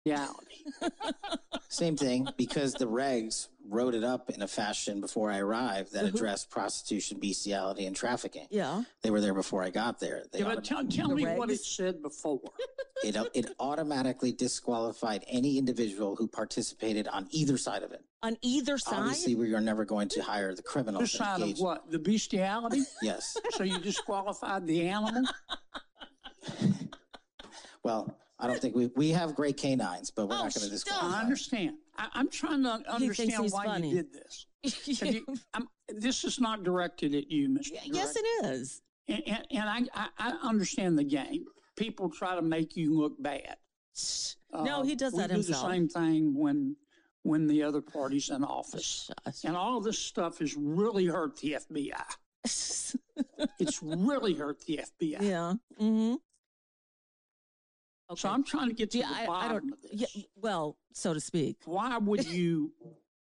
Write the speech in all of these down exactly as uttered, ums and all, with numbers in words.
reality. Same thing, because the regs wrote it up in a fashion before I arrived that addressed prostitution, bestiality, and trafficking. Yeah. They were there before I got there. They Yeah, but tell, tell The me regs? what it said before. it, it automatically disqualified any individual who participated on either side of it. On either side? Obviously, we are never going to hire the criminals. This side of engaged- what? The bestiality? Yes. So you disqualified the animal? Well, I don't think we we have great canines, but we're Oh, not going to stop. disqualify. I understand. I, I'm trying to understand he's why funny. you did this. Have you, I'm, this is not directed at you, Mister Yes, Director. it is. And, and, and I, I, I understand the game. People try to make you look bad. No, Uh, he does we that do himself. the same thing when when the other party's in office. Shush. And all of this stuff has really hurt the F B I. It's really hurt the F B I. Yeah. Mm-hmm. Okay. So I'm trying to get to yeah, the I, I bottom don't. of this. Yeah, well, so to speak. Why would you?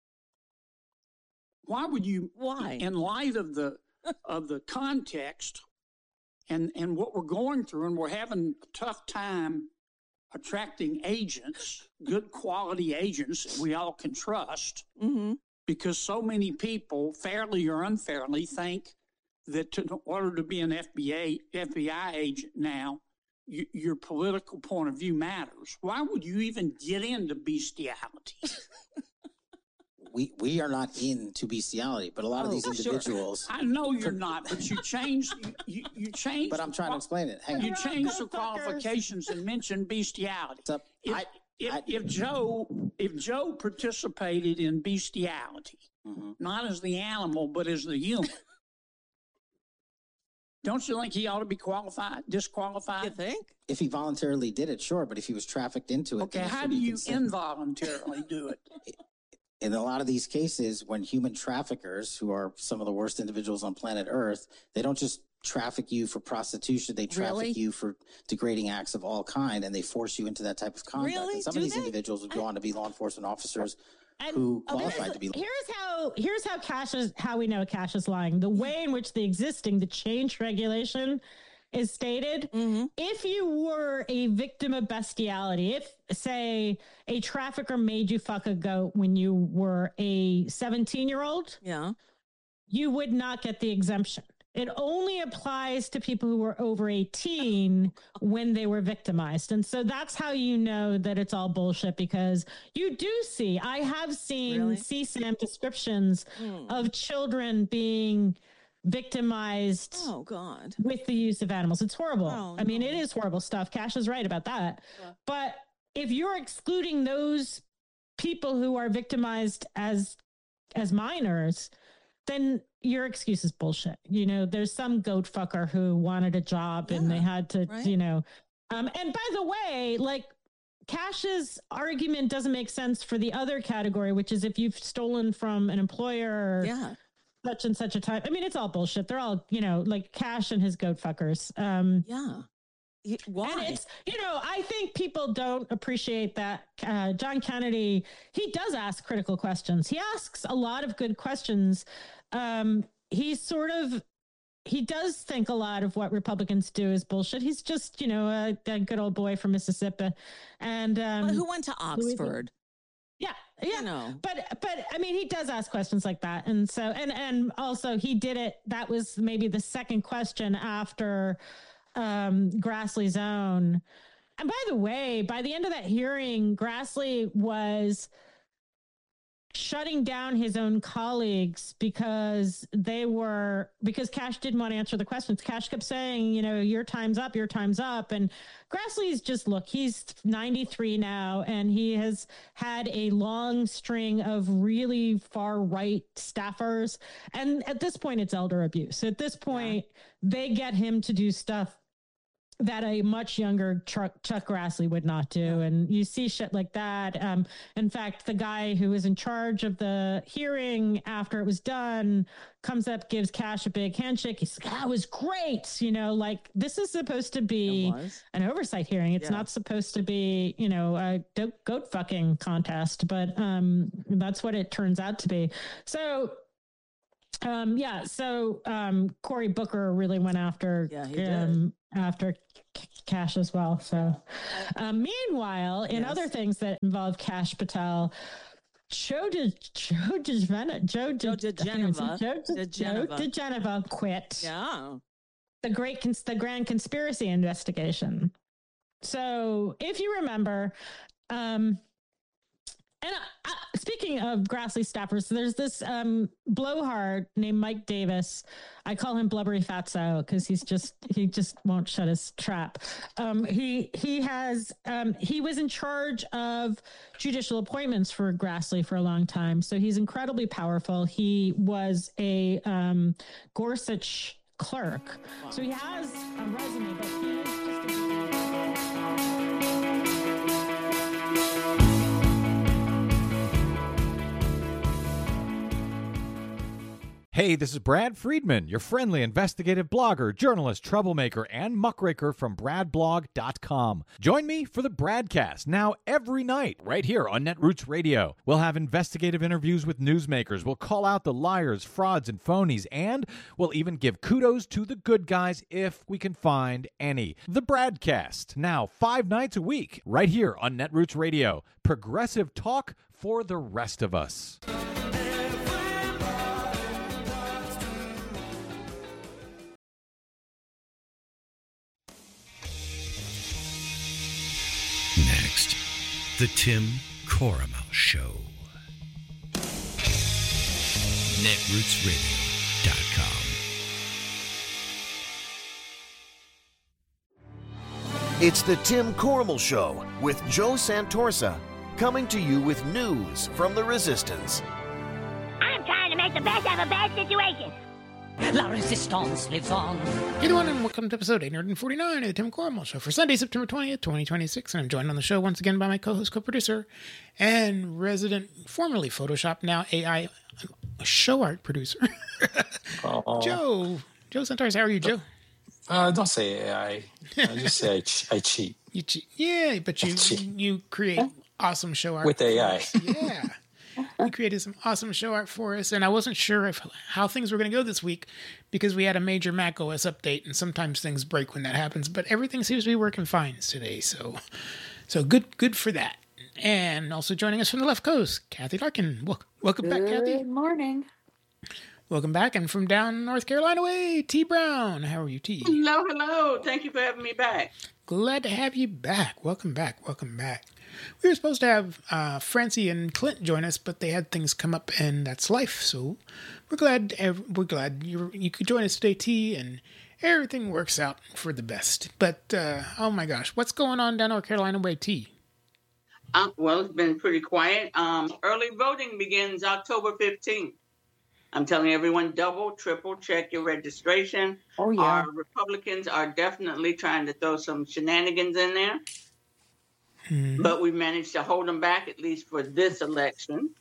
Why would you? Why? In light of the of the context and and what we're going through, and we're having a tough time attracting agents, good quality agents that we all can trust, Mm-hmm. because so many people, fairly or unfairly, think that to, in order to be an F B I F B I agent now, you, your political point of view matters. Why would you even get into bestiality? We we are not into bestiality, but a lot of Oh, these sure. individuals. I know you're not, but you changed. You, you, you changed. But I'm trying to explain it. Hang You on. changed the qualifications and mentioned bestiality. What's up? If, I- if, I- if Joe if Joe participated in bestiality, Mhm. not as the animal but as the human, don't you think he ought to be qualified, disqualified? You think? If he voluntarily did it, sure. But if he was trafficked into it, Okay, then it how should do be you considered. involuntarily do it? In a lot of these cases, when human traffickers, who are some of the worst individuals on planet Earth, they don't just traffic you for prostitution. They traffic Really? you for degrading acts of all kind, and they force you into that type of conduct. Really? And some Do of these they? individuals would go on to be law enforcement officers And who oh, qualified here's, to be. here's how here's how Cash is how we know Cash is lying. The way in which the existing the change regulation is stated. Mm-hmm. If you were a victim of bestiality, if say a trafficker made you fuck a goat when you were a seventeen year old, Yeah. you would not get the exemption. It only applies to people who were over eighteen when they were victimized. And so that's how you know that it's all bullshit, because you do see, I have seen Really? C SAM descriptions Mm. of children being victimized Oh God. with the use of animals. It's horrible. Oh, I mean, no. it is horrible stuff. Cash is right about that. Yeah. But if you're excluding those people who are victimized as as minors, then your excuse is bullshit. You know, there's some goat fucker who wanted a job and they Yeah, had to, right. you know. Um, and by the way, like Cash's argument doesn't make sense for the other category, which is if you've stolen from an employer or Yeah. such and such a time. I mean, it's all bullshit. They're all, you know, like Cash and his goat fuckers. Um, Yeah. Y- Why? and it's, you know, I think people don't appreciate that. Uh, John Kennedy, he does ask critical questions. He asks a lot of good questions. Um, he's sort of, he does think a lot of what Republicans do is bullshit. He's just, you know, a, a good old boy from Mississippi. And um, Well, who went to Oxford? yeah, yeah. You know. But but I mean, he does ask questions like that, and so and and also he did it. That was maybe the second question after um, Grassley's own. And by the way, by the end of that hearing, Grassley was shutting down his own colleagues because they were because Cash didn't want to answer the questions. Cash kept saying, you know, your time's up, your time's up. And Grassley's just look, he's ninety-three now, and he has had a long string of really far right staffers. And at this point, it's elder abuse. At this point, they get him to do stuff that a much younger Chuck, Chuck Grassley would not do. Yeah. And you see shit like that. Um, in fact, the guy who was in charge of the hearing after it was done comes up, gives Cash a big handshake. He's like, that was great. You know, like this is supposed to be an oversight hearing. It's yeah. not supposed to be, you know, a goat fucking contest, but um, that's what it turns out to be. So Um, yeah, so um, Cory Booker really went after yeah, he um, did. after Cash as well. So, um, meanwhile, in Yes. other things that involve Cash Patel, Joe De, Joe DeGeneva, Joe Joe De, DeGeneva. Joe De, Joe DeGeneva. DeGeneva quit Yeah. the great cons- the grand conspiracy investigation. So, if you remember, um, and uh, speaking of Grassley staffers, there's this um, blowhard named Mike Davis. I call him Blubbery Fatso because he's just he just won't shut his trap. Um, he he has um, he was in charge of judicial appointments for Grassley for a long time, so he's incredibly powerful. He was a um, Gorsuch clerk, so he has a resume, but he is just a Hey, this is Brad Friedman, your friendly investigative blogger, journalist, troublemaker, and muckraker from brad blog dot com. Join me for the Bradcast, now every night, right here on Netroots Radio. We'll have investigative interviews with newsmakers, we'll call out the liars, frauds, and phonies, and we'll even give kudos to the good guys if we can find any. The Bradcast, now five nights a week, right here on Netroots Radio. Progressive talk for the rest of us. Next, the Tim Coramel Show. netroots radio dot com. It's the Tim Coramel Show with Joe Santorsa, coming to you with news from the Resistance. I'm trying to make the best of a bad situation. La Resistance lives on. Hey everyone, and welcome to episode eight forty-nine of the Tim Coramel Show for Sunday, September twentieth, twenty twenty-six. And I'm joined on the show once again by my co-host, co-producer, and resident, formerly Photoshop, now A I show art producer, Oh. Joe. Joe Santorsa. How are you, Joe? Uh, don't say A I. I just say I, ch- I cheat You cheat. Yeah, but you you create awesome show art with A I. for us. Yeah. You created some awesome show art for us, and I wasn't sure if how things were going to go this week because we had a major Mac O S update, and sometimes things break when that happens. But everything seems to be working fine today, so so good good for that. And also joining us from the left coast, Kathy Larkin. Wel- welcome back, Kathy. Good morning. Welcome back, and from down North Carolina way, T Brown. How are you, T? Hello, hello. Thank you for having me back. Glad to have you back. Welcome back. Welcome back. We were supposed to have uh, Francie and Clint join us, but they had things come up, and that's life. So we're glad we're glad you you could join us today, T, and everything works out for the best. But uh, oh my gosh, what's going on down North Carolina way, T? Um, well, it's been pretty quiet. Um, early voting begins October fifteenth. I'm telling everyone, double, triple check your registration. Oh, yeah. Our Republicans are definitely trying to throw some shenanigans in there. Mm-hmm. But we managed to hold them back, at least for this election.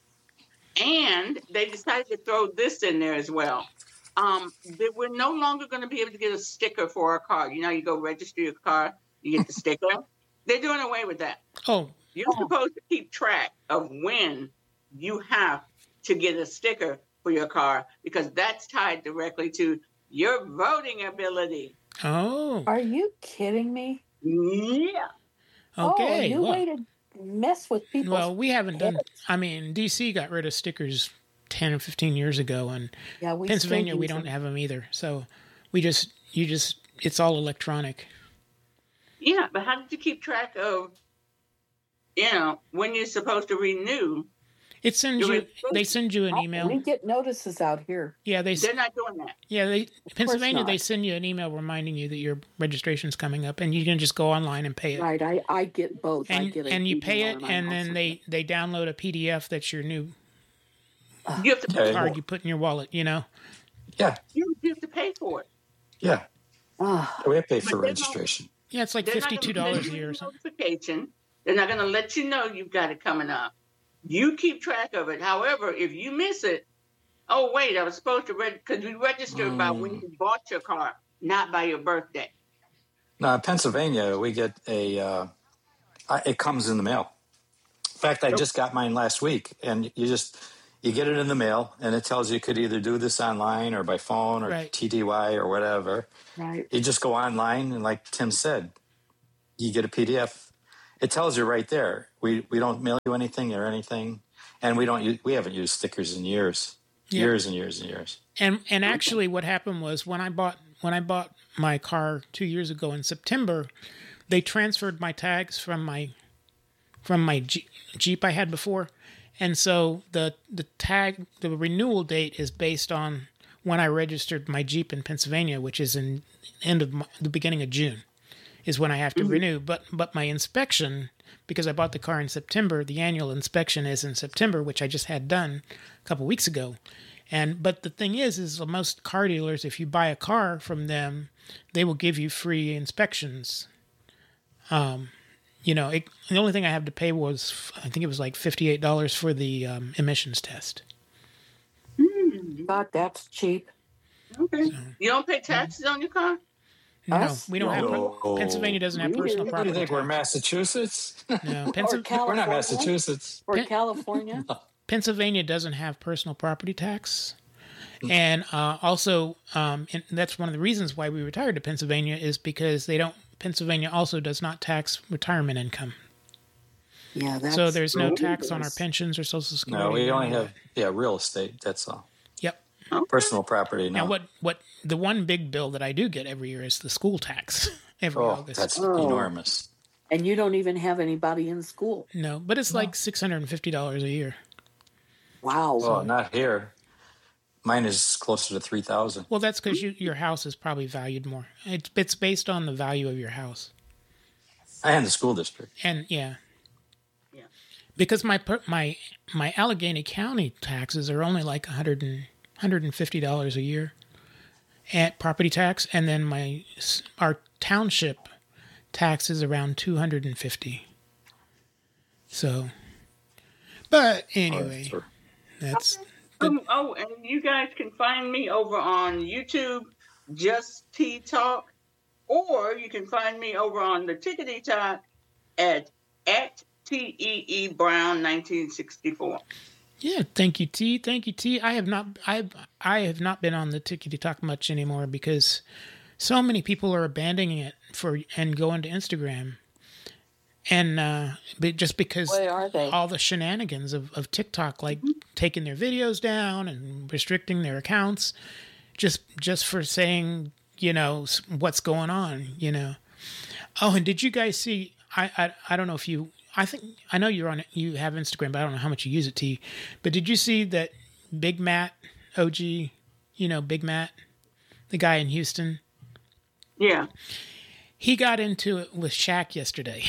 And they decided to throw this in there as well. Um, that we're no longer going to be able to get a sticker for our car. You know, you go register your car, you get the sticker. They're doing away with that. Oh. You're supposed to keep track of when you have to get a sticker for your car because that's tied directly to your voting ability. Oh. Are you kidding me? Yeah. Okay. Oh, a new well, way to mess with people. well, we haven't done. I mean, D C got rid of stickers ten or fifteen years ago, and yeah, we Pennsylvania still we use don't them. have them either. So we just you just it's all electronic. Yeah, but how did you keep track of, you know, when you're supposed to renew? It sends Your you. They send you an Oh, email. We get notices out here. Yeah, they. They're not doing that. Yeah, they Pennsylvania. not. They send you an email reminding you that your registration's coming up, and you can just go online and pay it. Right, I, I get both. I And get an and you pay email it, I and then also they get- they download a P D F that's your new You have to pay Okay. card for you it. put in your wallet. You know. Yeah, You, you have to pay for it. yeah. Ah, We have to pay for But they don't- registration. Yeah, it's like They're not fifty gonna two send dollars you a year or a something. Notification. They're not going to let you know you've got it coming up. You keep track of it. However, if you miss it, oh wait, I was supposed to read because you registered by when you bought your car, not by your birthday. Now, in Pennsylvania, we get a, uh, I, it comes in the mail. In fact, I just got mine last week, and you just, you get it in the mail, and it tells you you could either do this online or by phone or Right. T D Y or whatever. right. You just go online, and like Tim said, you get a P D F. It tells you right there. We we don't mail you anything or anything, and we don't use, we haven't used stickers in years, Yeah. years and years and years. And and actually, what happened was when I bought when I bought my car two years ago in September, they transferred my tags from my from my Jeep, Jeep I had before, and so the the tag the renewal date is based on when I registered my Jeep in Pennsylvania, which is in end of the beginning of June, is when I have to mm-hmm. renew. But but my inspection, because I bought the car in September, the annual inspection is in September, which I just had done a couple weeks ago. And but the thing is, is most car dealers, if you buy a car from them, they will give you free inspections. Um, you know, it, the only thing I have to pay was, I think it was like fifty-eight dollars for the um, emissions test. God, that's cheap. Okay. So, you don't pay taxes on your car? No, Us? we don't No. have. Pennsylvania doesn't have personal What do property. you think? tax. We're Massachusetts? No, Or Pennsylvania. We're California? not Massachusetts. Or Pen- California? Pennsylvania doesn't have personal property tax. And uh, also, um, and that's one of the reasons why we retired to Pennsylvania is because they don't. Pennsylvania also does not tax retirement income. Yeah, that's So there's no true. tax on our pensions or Social Security. No, we or only any of have yeah real estate. That's all. Yep. Personal property. No. Now, what what the one big bill that I do get every year is the school tax every Oh, August. that's Oh. enormous. And you don't even have anybody in school. No, but it's like six hundred and fifty dollars a year. Wow. Oh, not here. Mine is closer to three thousand. Well, that's because you, your house is probably valued more. It's it's based on the value of your house. And the school district. And yeah, Yeah. because my per- my my Allegheny County taxes are only like a hundred and hundred and fifty dollars a year, at property tax, and then my s- our township tax is around two hundred and fifty. So, but anyway, Sure. that's Um, oh, and you guys can find me over on YouTube, Just Tea Talk, or you can find me over on the Tickety Talk at at T E E Brown nineteen sixty-four. yeah. Thank you, T. Thank you, T. I have not I I have not been on the Tickety Talk much anymore because so many people are abandoning it for and going to Instagram. And uh, but just because Where are they? all the shenanigans of, of TikTok, like taking their videos down and restricting their accounts, just just for saying, you know, s- what's going on, you know. Oh, and did you guys see? I I, I don't know if you. I think I know you're on. You have Instagram, but I don't know how much you use it, T. But did you see that Big Matt O G? You know, Big Matt, the guy in Houston. Yeah. He got into it with Shaq yesterday.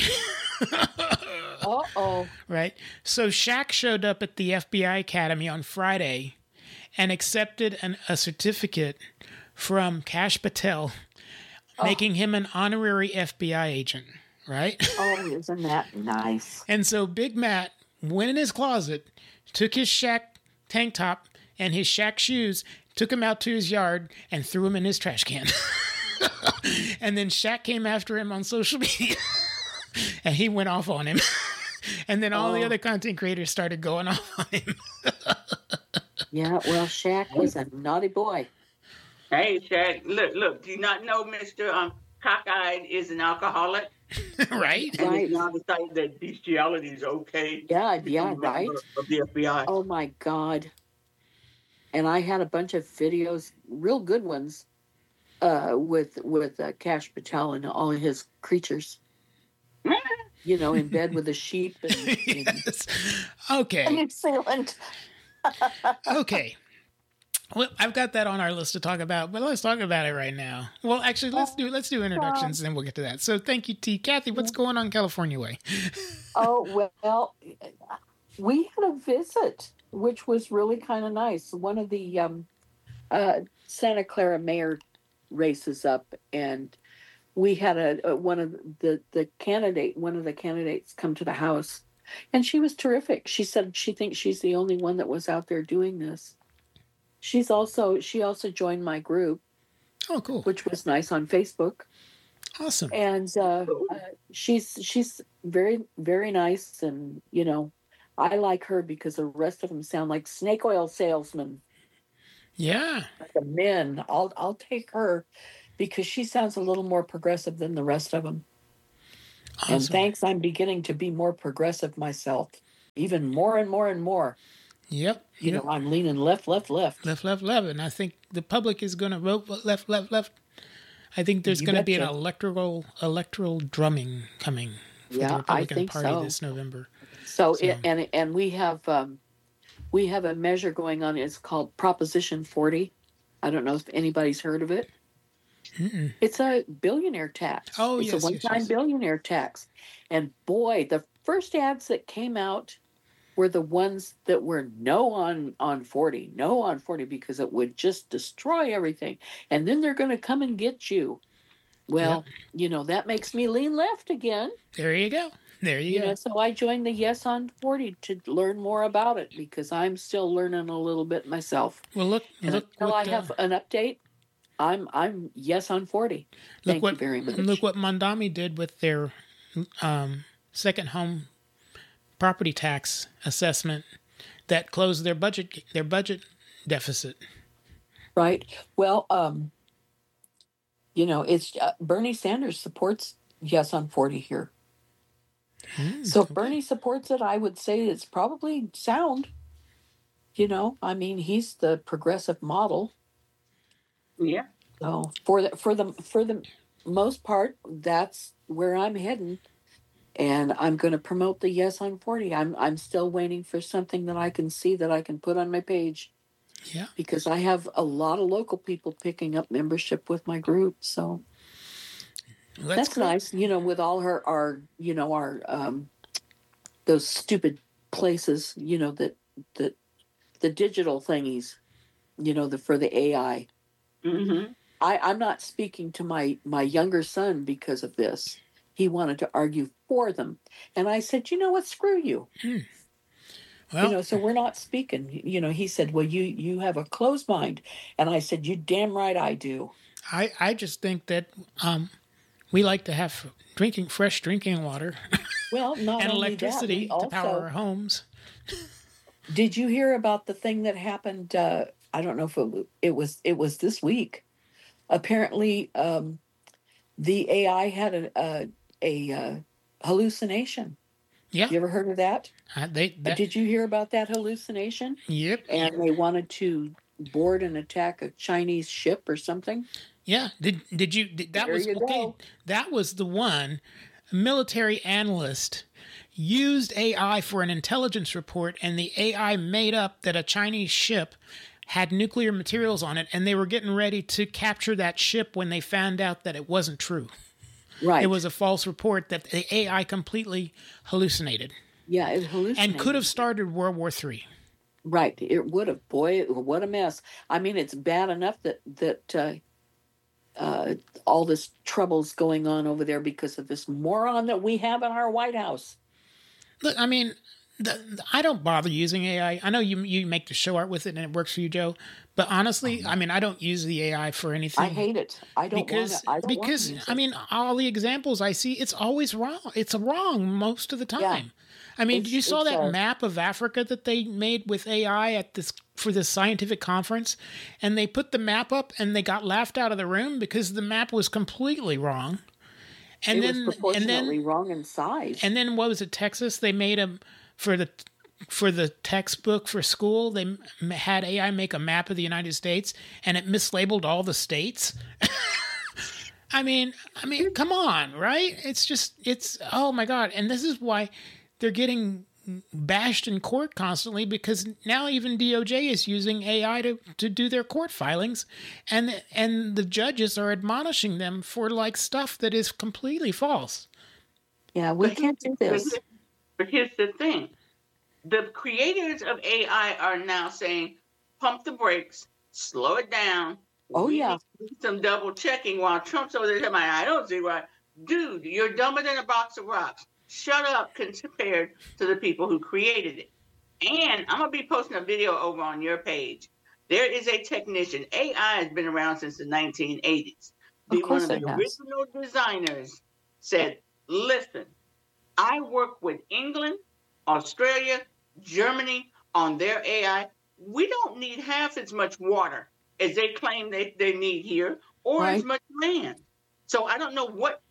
Uh-oh. Right? So Shaq showed up at the F B I Academy on Friday and accepted an, a certificate from Kash Patel, making him an honorary F B I agent, right? Oh, isn't that nice? And so Big Matt went in his closet, took his Shaq tank top and his Shaq shoes, took him out to his yard, and threw him in his trash can. And then Shaq came after him on social media, and he went off on him. And then all the Oh. other content creators started going off on him. Yeah, well, Shaq was a naughty boy. Hey, Shaq, look, look, do you not know Mister Um, Cockeyed is an alcoholic? Right? And Right. he's now decided that bestiality is okay. Yeah, to yeah, become a right? member Of the F B I. Oh, my God. And I had a bunch of videos, real good ones, uh, with with uh, Kash Patel and all his creatures. You know, in bed with a sheep and, and Yes. Okay. New Zealand. Okay. Well, I've got that on our list to talk about, but let's talk about it right now. Well, actually, let's do let's do introductions, and then we'll get to that. So, thank you, T. Kathy, what's going on California way? Oh, well, we had a visit, which was really kind of nice. One of the um, uh, Santa Clara mayor races up, and we had a, a one of the the candidate, one of the candidates, come to the house, and she was terrific. She said she thinks she's the only one that was out there doing this. She's also she also joined my group. Oh, cool! Which was nice on Facebook. Awesome. And uh, uh, she's she's very very nice, and you know, I like her because the rest of them sound like snake oil salesmen. Yeah. The men, I'll I'll take her because she sounds a little more progressive than the rest of them. Awesome. And thanks, I'm beginning to be more progressive myself, even more and more and more. Yep. You yep. know, I'm leaning left, left, left. Left, left, left. And I think the public is going to vote left, left, left. I think there's going to be an electoral electoral drumming coming for yeah, the Republican I think Party so. this November. So, so. It, and and we have um, we have a measure going on. It's called Proposition forty. I don't know if anybody's heard of it. Mm-mm. It's a billionaire tax. Oh, it's yes, a one-time yes, yes. billionaire tax. And boy, the first ads that came out were the ones that were no on on forty, no on forty, because it would just destroy everything. And then they're going to come and get you. Well, yep. you know, that makes me lean left again. There you go. There you, you go. Know, so I joined the Yes on forty to learn more about it because I'm still learning a little bit myself. Well, look, and look until what, I have uh, an update, I'm I'm Yes on forty. Look Thank what, you very much. Look what Mondami did with their um, second home property tax assessment that closed their budget their budget deficit. Right. Well, um, you know, it's uh, Bernie Sanders supports Yes on forty here. Hmm, so if okay. Bernie supports it, I would say it's probably sound. You know, I mean, he's the progressive model. Yeah. So for the for the for the most part, that's where I'm heading. And I'm going to promote the Yes on forty. I'm I'm still waiting for something that I can see that I can put on my page. Yeah. Because I have a lot of local people picking up membership with my group. So well, that's, that's nice. You know, with all her our you know our um those stupid places, you know, that that the digital thingies, you know, the for the A I. Mm-hmm. I, I'm not speaking to my my younger son because of this. He wanted to argue for them. And I said, you know what, screw you. Hmm. Well, you know, so we're not speaking. You know, he said, well, you you have a closed mind. And I said, you damn right I do. I, I just think that um, we like to have drinking fresh drinking water well, not and only electricity that, to also, power our homes. Did you hear about the thing that happened? Uh, I don't know if it, it was it was this week. Apparently, um, the A I had a a, a uh, hallucination. Yeah. You ever heard of that? Uh, they, that? Did you hear about that hallucination? Yep. And they wanted to board and attack a Chinese ship or something. Yeah. Did did you? Did, that there was you okay. Go. That was the one. A military analyst used A I for an intelligence report, and the A I made up that a Chinese ship had nuclear materials on it, and they were getting ready to capture that ship when they found out that it wasn't true. Right. It was a false report that the A I completely hallucinated. Yeah, it hallucinated. And could have started World War Three. Right. It would have. Boy, what a mess. I mean, it's bad enough that, that uh, uh, all this trouble's going on over there because of this moron that we have in our White House. Look, I mean, the, the, I don't bother using A I. I know you you make the show art with it and it works for you, Joe. But honestly, I mean, I don't use the A I for anything. I hate it. I don't because want to. I don't because want to use I it. mean, all the examples I see, it's always wrong. It's wrong most of the time. Yeah. I mean, It's- you saw it's that a- map of Africa that they made with A I at this for this scientific conference, and they put the map up and they got laughed out of the room because the map was completely wrong. And it then was proportionately and then wrong in size. and then what was it? Texas? They made a for the for the textbook for school. They m- had A I make a map of the United States, and it mislabeled all the states. I mean, I mean, come on, right? It's just, it's oh my god! And this is why they're getting bashed in court constantly, because now even D O J is using A I to, to do their court filings, and and the judges are admonishing them for like stuff that is completely false. Yeah, we But can't do here's- this. But here's the thing. The creators of A I are now saying, pump the brakes, slow it down. Oh, We yeah. need to do some double checking while Trump's over there telling me, I don't see why. Dude, you're dumber than a box of rocks. Shut up compared to the people who created it. And I'm going to be posting a video over on your page. There is a technician. A I has been around since the nineteen eighties. Of The- course one of it the has. original designers said, listen, I work with England, Australia, Germany on their A I. We don't need half as much water as they claim they, they need here, or as Right. much land. So I don't know what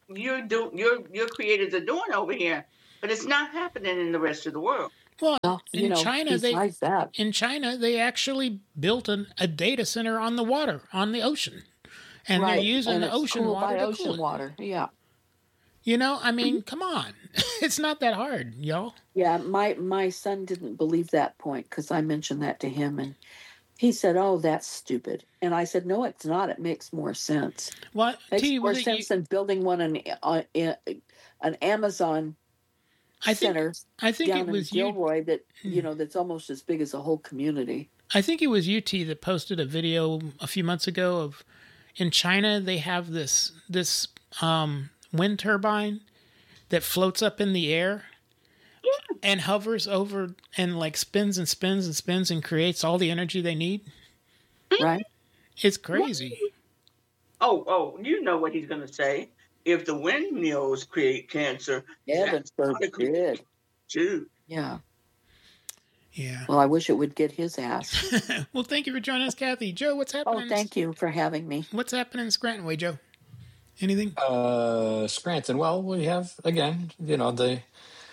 you're do your your creators are doing over here, but it's not happening in the rest of the world. Well, Well, you in know, China, they besides that, in China they actually built an, a data center on the water, on the ocean, and they're right, using and the it's ocean cooled water by to ocean cool it. water. Yeah. You know, I mean, come on, it's not that hard, y'all. Yeah, my my son didn't believe that point because I mentioned that to him, and he said, "Oh, that's stupid." And I said, "No, it's not. It makes more sense. What? Makes T, more was it sense you- than building one in, uh, in an Amazon I think center I think down it was in you. Gilroy that you know that's almost as big as a whole community." I think it was U T that posted a video a few months ago of in China they have this this um, wind turbine that floats up in the air Yeah. and hovers over and like spins and spins and spins and creates all the energy they need. Right? It's crazy. Oh, oh, you know what he's going to say. If the windmills create cancer, Heavens forbid. too. Yeah. Yeah. Well, I wish it would get his ass. Well, thank you for joining us, Kathy. Joe, what's happening? Oh, thank you for having me. What's happening in Scranton Way, Joe? Anything? Uh, Scranton. Well, we have again, you know, the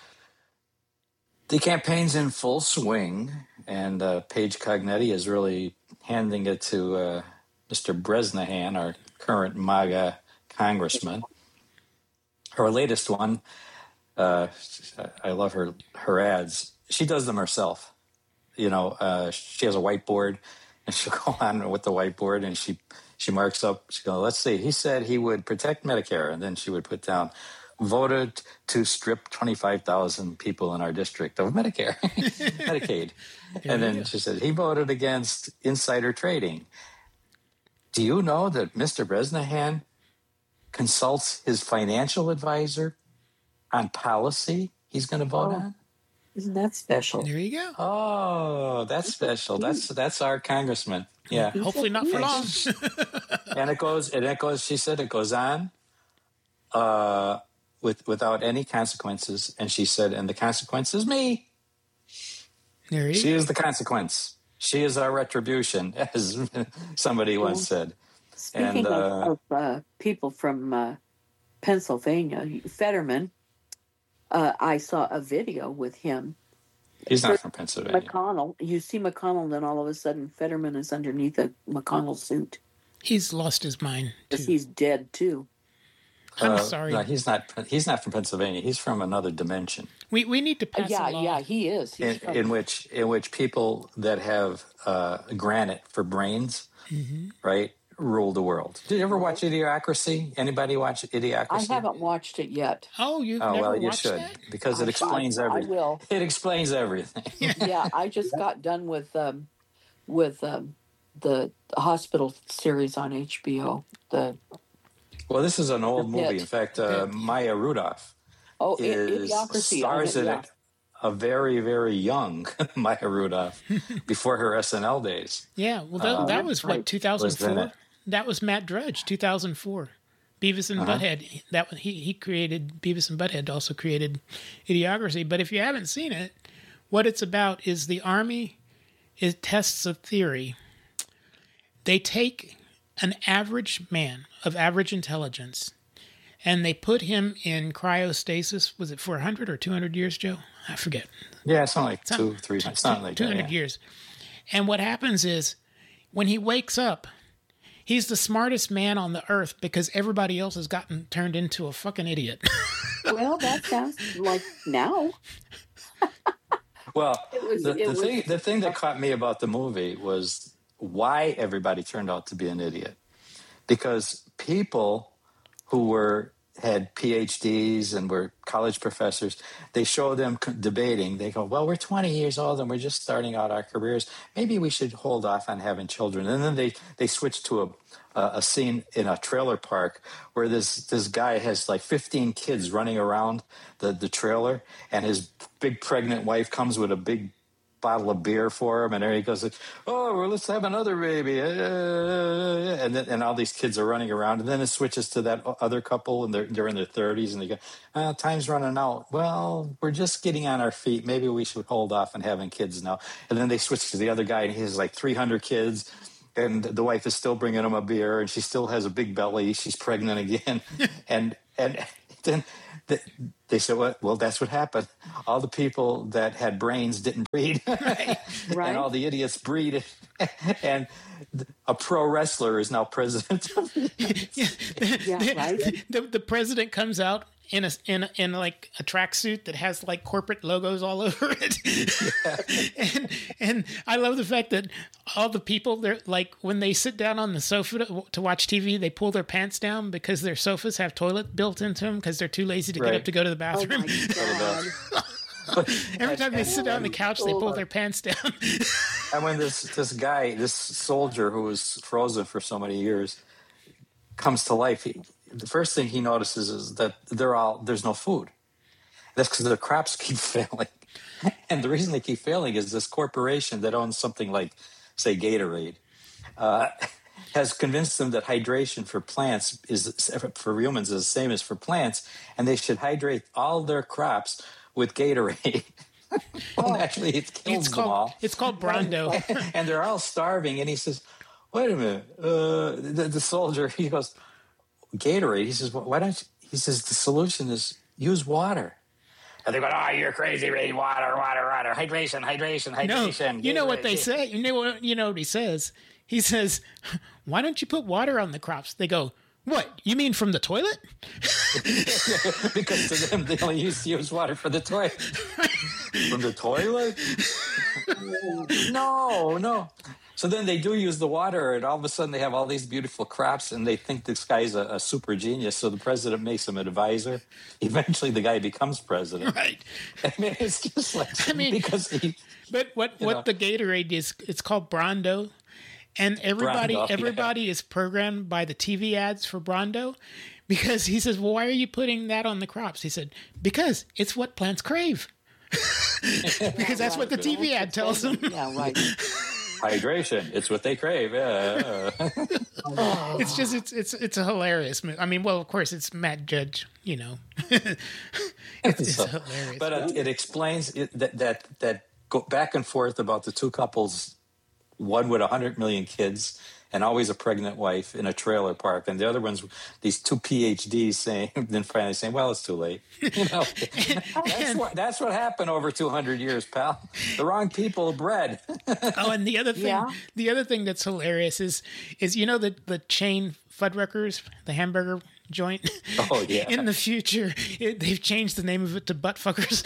the campaign's in full swing, and uh, Paige Cognetti is really handing it to uh, Mister Bresnahan, our current MAGA congressman. Her latest one, uh, I love her her ads. She does them herself. You know, uh, she has a whiteboard, and she'll go on with the whiteboard, and she she marks up. She goes, "Let's see. He said he would protect Medicare," and then she would put down, "Voted to strip twenty-five thousand people in our district of Medicare, Medicaid," and then she said he voted against insider trading. Do you know that Mister Bresnahan consults his financial advisor on policy he's going to vote Oh. on? Isn't that special? There you go. Oh, that's special. That's that's our congressman. Yeah. Hopefully not for long. And it goes, and it goes, she said it goes on uh, with without any consequences. And she said, and the consequence is me. There you She go. is the consequence. She is our retribution, as somebody once said. Speaking And, uh, of, of uh, people from uh, Pennsylvania, Fetterman, uh, I saw a video with him. He's not from Pennsylvania. McConnell. You see McConnell, and then all of a sudden Fetterman is underneath a McConnell suit He's lost his mind. because he's dead too. I'm Uh, sorry. No, he's not. He's not from Pennsylvania. He's from another dimension. We we need to pass yeah, a law. yeah, he is. He's In, from- in which in which people that have uh, granite for brains, Mm-hmm. right, rule the world. Did you ever watch Idiocracy? Anybody watch I Idiocracy? haven't watched it yet. Oh, you've Oh never well, you watched should that? because it I- explains I- I everything. will. It explains everything. Yeah, I just got done with um, with um, the hospital series on H B O. The Well, this is an old The movie. Pit. In fact, uh, Maya Rudolph oh, I- is Idiocracy. stars I- in yeah. it. A very very young Maya Rudolph before her S N L days. Yeah, well, that, Uh, that was what, was two thousand in four? it. That was Matt Drudge, two thousand four. Beavis and Uh-huh. Butthead. That was- he he created Beavis and Butthead. Also created Idiocracy. But if you haven't seen it, what it's about is the Army. It tests a theory. They take an average man of average intelligence, and they put him in cryostasis. Was it for one hundred or two hundred years, Joe? I forget. Yeah, something like Something- two, three, something like two that. hundred yeah. years. And what happens is when he wakes up, he's the smartest man on the earth because everybody else has gotten turned into a fucking idiot. Well, that sounds like now. Well, It was- the, it the was- thing the thing that caught me about the movie was why everybody turned out to be an idiot. Because people who were had P H Ds and were college professors, they show them c- debating. They go, "Well, we're twenty years old and we're just starting out our careers. Maybe we should hold off on having children." And then they they switch to a a, a scene in a trailer park where this this guy has like fifteen kids running around the the trailer, and his big pregnant wife comes with a big bottle of beer for him, and there he goes, "Oh, well, let's have another baby," and then and all these kids are running around, and then it switches to that other couple, and they're they're in their thirties, and they go, oh, "Time's running out. Well, we're just getting on our feet. Maybe we should hold off on having kids now." And then they switch to the other guy, and he has like three hundred kids. And the wife is still bringing him a beer, and she still has a big belly. She's pregnant again, and And then the, they said, well, well, that's what happened. All the people that had brains didn't breed. Right. And all the idiots breed. And a pro wrestler is now president. yeah, Yeah, right. The, the president comes out in a in a, in like a tracksuit that has like corporate logos all over it. and and I love the fact that all the people, they're like, when they sit down on the sofa to, to watch T V, they pull their pants down because their sofas have toilet built into them because they're too lazy to Right. get up to go to the Oh bathroom. my God. Every time they sit down on the couch, they pull their pants down. And when this this guy, this soldier who was frozen for so many years, comes to life, he, the first thing he notices is that they're all there's no food. That's because the crops keep failing, and the reason they keep failing is this corporation that owns something like, say, Gatorade, uh, has convinced them that hydration for plants is for humans is the same as for plants, and they should hydrate all their crops with Gatorade. And actually, it kills It's them called all. it's called Brondo. And they're all starving. And he says, wait a minute. Uh, the, the soldier, he goes, Gatorade. He says, why don't you? He says, the solution is use water. And they go, oh, you're crazy, Ray. Water, water, water. Hydration, hydration, No, hydration. you know what they Gatorade." say. You know what you know what he says. He says, "Why don't you put water on the crops?" They go, "What? You mean from the toilet?" Because to them, they only used to use water for the toilet. From the toilet? No, no. So then they do use the water, and all of a sudden they have all these beautiful crops, and they think this guy's a, a super genius. So the president makes him an advisor. Eventually, the guy becomes president. Right. I mean, it's just like I mean, because he. But what You what know. the Gatorade is? It's called Brondo, and everybody Brondo, yeah. everybody is programmed by the T V ads for Brondo, because he says, "Well, why are you putting that on the crops?" He said, "Because it's what plants crave." Because that's what the T V ad tells them. Yeah, right. Hydration. It's what they crave. Yeah. It's just it's it's it's a hilarious movie. I mean, well, of course, it's Matt Judge. You know, it's, it's So- hilarious. But it, it explains it, that that that go back and forth about the two couples, one with a hundred million kids and always a pregnant wife in a trailer park, and the other one's these two P H Ds saying, then finally saying, "Well, it's too late." You know, that's what that's what happened over two hundred years, pal. The wrong people bred. Oh, and the other thing, Yeah. the other thing that's hilarious is, is you know the the chain Fuddruckers, the hamburger joint. Oh yeah. In the future, it, they've changed the name of it to Buttfuckers.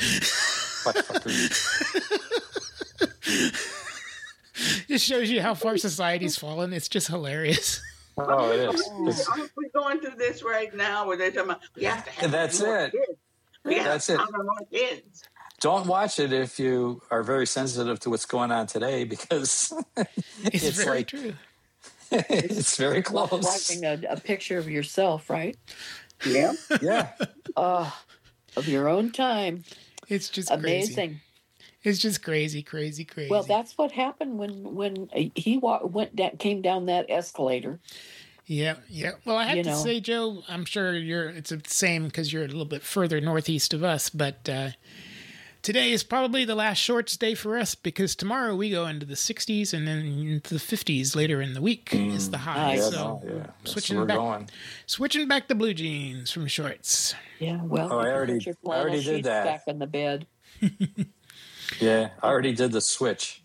Just shows you how far society's fallen. It's just hilarious. Oh, it is. It's- We're going through this right now where they're talking about we have to have That's more it. kids. We have That's to it. have more kids. Don't watch it if you are very sensitive to what's going on today, because It's, it's, very like true. it's very Like close. watching a, a picture of yourself, right? Yeah. Yeah. Uh, of your own time. It's just crazy. Amazing. It's just crazy, crazy, crazy. Well, that's what happened when when he wa- went that came down that escalator. Yeah, yeah. Well, I have You to know. say, Joe, I'm sure you're. It's the same because you're a little bit further northeast of us. But uh, today is probably the last shorts day for us because tomorrow we go into the sixties and then into the fifties later in the week is the high. Nice. Yeah, So no, yeah. That's switching where we're back, going. switching back to blue jeans from shorts. Yeah, well, Oh, I you already- put your I already flannel did sheets that. back in the bed. Yeah, I already did the switch.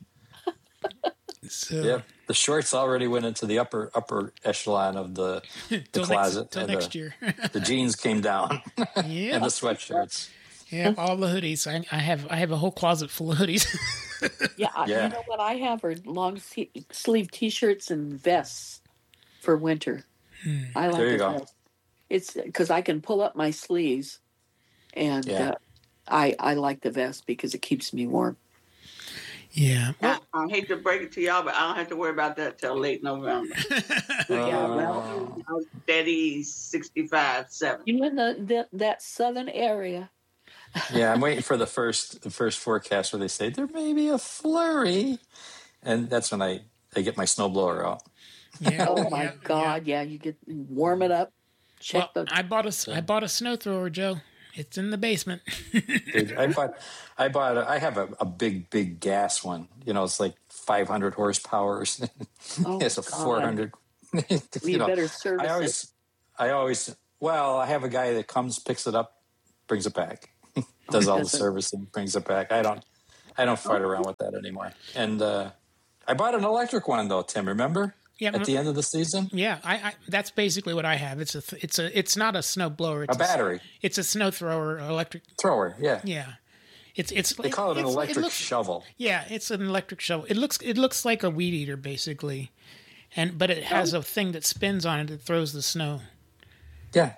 So Yep, the shorts already went into the upper upper echelon of the the till closet. next, till and next the, year. the jeans came down, Yeah, and the sweatshirts. yeah. All the hoodies. I, I have. I have a whole closet full of hoodies. Yeah, I- Yeah. you know what I have are long se- sleeve T-shirts and vests for winter. I like There you a go. vest. It's because I can pull up my sleeves, and Yeah. uh, I I like the vest because it keeps me warm. Yeah. I, I hate to break it to y'all, but I don't have to worry about that till late November. Yeah, well, I was steady sixty-five, seven. you know in the, the that southern area. Yeah, I'm waiting for the first the first forecast where they say there may be a flurry, and that's when I, I get my snowblower out. Yeah. Oh my yeah, God! Yeah. you get warm it up. Check Well, the. I bought a s- I bought a snow thrower, Joe. It's in the basement. Dude, I bought I bought a, I have a, a big big gas one. You know, it's like five hundred horsepower. Oh, It's a God. four hundred. You better service I always I always Well, I have a guy that comes, picks it up, brings it back, does all the servicing, brings it back. I don't, I don't fight around with that anymore. And uh, I bought an electric one though, Tim. Remember? Yeah, At the end of the season. Yeah, I, I that's basically what I have. It's a th- it's a it's not a snow blower. It's A battery. it's a snow thrower, electric Thrower. Yeah. Yeah, it's it's They call it an it's- electric looks- shovel. Yeah, it's an electric shovel. It looks it looks like a weed eater basically, and but it has a thing that spins on it that throws the snow. Yeah.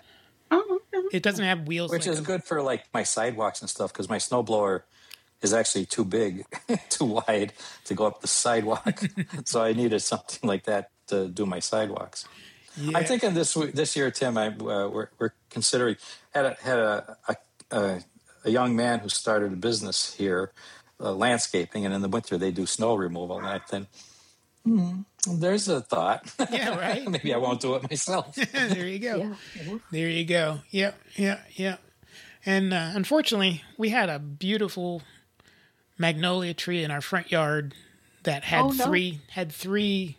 It doesn't have wheels, Which like is a- good for like my sidewalks and stuff because my snowblower is actually too big, too wide to go up the sidewalk. So I needed something like that to do my sidewalks. Yeah. I'm thinking this week- this year, Tim. I uh, we're, we're considering had a, had a, a a a young man who started a business here, uh, landscaping, and in the winter they do snow removal. And I think, hmm, there's a thought. Yeah, right. Maybe I won't do it myself. There you go. There you go. Yep, yeah, yeah. And uh, unfortunately, we had a beautiful magnolia tree in our front yard that had Oh, no. three had three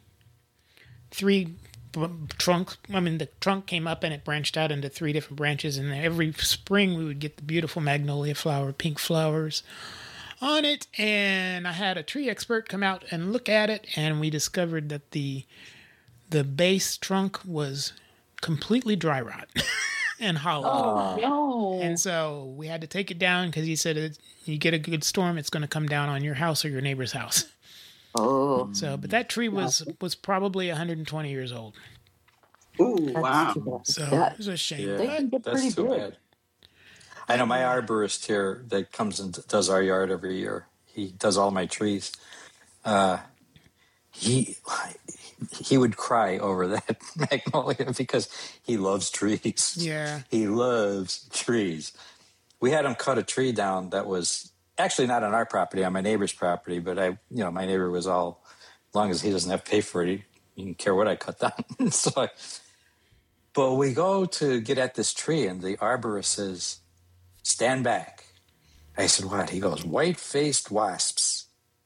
three b- trunks. I mean, the trunk came up and it branched out into three different branches. And every spring, we would get the beautiful magnolia flower, pink flowers on it. And I had a tree expert come out and look at it, and we discovered that the the base trunk was completely dry rot and hollow. Oh, no. And so we had to take it down because he said, it, you get a good storm, it's going to come down on your house or your neighbor's house. Oh. So, but that tree was was probably one hundred twenty years old. Ooh, That's wow. too bad. So That- it was a shame. Yeah, They can get that's pretty too big. bad. I know my arborist here that comes and does our yard every year. He does all my trees. Uh, he he would cry over that magnolia because he loves trees. Yeah. He loves trees. We had him cut a tree down that was actually not on our property, on my neighbor's property, but I, you know, my neighbor was all, as long as he doesn't have to pay for it, he, he didn't care what I cut down. so, I, but we go to get at this tree, and the arborist says, "Stand back." I said, "What?" He goes, "White-faced wasps."